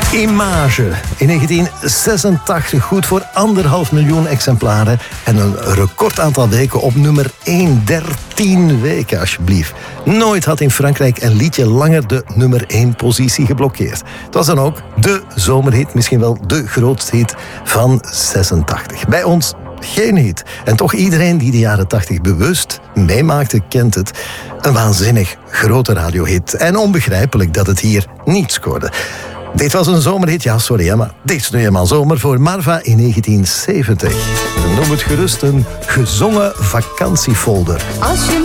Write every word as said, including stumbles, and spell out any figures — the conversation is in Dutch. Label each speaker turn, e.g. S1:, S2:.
S1: Image. In negentien zesentachtig goed voor anderhalf miljoen exemplaren en een recordaantal weken op nummer één. dertien weken, alsjeblieft. Nooit had in Frankrijk een liedje langer de nummer één positie geblokkeerd. Het was dan ook de zomerhit, misschien wel de grootste hit van zesentachtig. Bij ons geen hit. En toch iedereen die de jaren tachtig bewust meemaakte, kent het. Een waanzinnig grote radiohit. En onbegrijpelijk dat het hier niet scoorde. Dit was een zomerhit, ja sorry, hè, maar dit is nu eenmaal zomer voor Marva in negentien zeventig. Noem het gerust een gezongen vakantiefolder.
S2: Als je